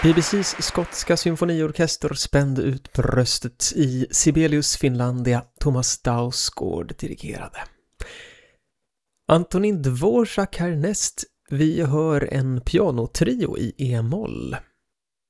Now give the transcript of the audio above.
BBC:s skotska symfoniorkester spände ut bröstet i Sibelius Finlandia. Thomas Dausgaard dirigerade. Antonin Dvorak härnäst. Vi hör en pianotrio i e-moll.